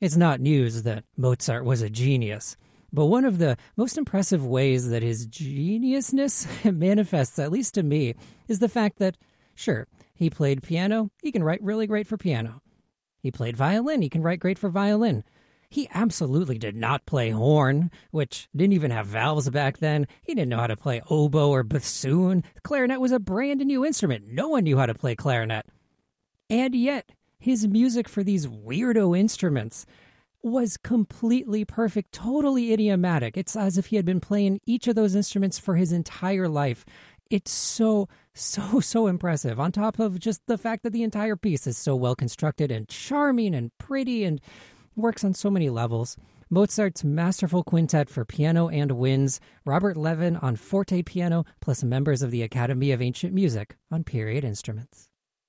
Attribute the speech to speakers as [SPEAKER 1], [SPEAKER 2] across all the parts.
[SPEAKER 1] It's not news that Mozart was a genius, but one of the most impressive ways that his geniusness manifests, at least to me, is the fact that, sure, he played piano, he can write really great for piano. He played violin, he can write great for violin. He absolutely did not play horn, which didn't even have valves back then. He didn't know how to play oboe or bassoon. Clarinet was a brand new instrument. No one knew how to play clarinet. And yet, his music for these weirdo instruments was completely perfect, totally idiomatic. It's as if he had been playing each of those instruments for his entire life. It's so impressive. On top of just the fact that the entire piece is so well constructed and charming and pretty and works on so many levels. Mozart's masterful quintet for piano and winds, Robert Levin on forte piano, plus members of the Academy of Ancient Music on period instruments.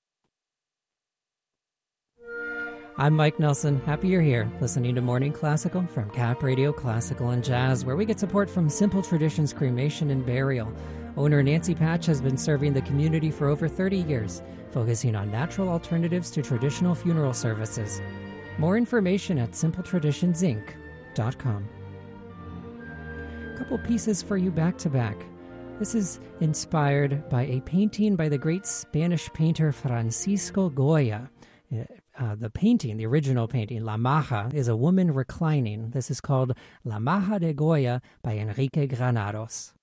[SPEAKER 1] I'm Mike Nelson. Happy you're here, listening to Morning Classical from Cap Radio Classical and Jazz, where we get support from Simple Traditions Cremation and Burial. Owner Nancy Patch has been serving the community for over 30 years, focusing on natural alternatives to traditional funeral services. More information at simpletraditionsinc.com. A couple pieces for you back to back. This is inspired by a painting by the great Spanish painter Francisco Goya. The painting, the original painting, La Maja, is a woman reclining. This is called La Maja de Goya by Enrique Granados.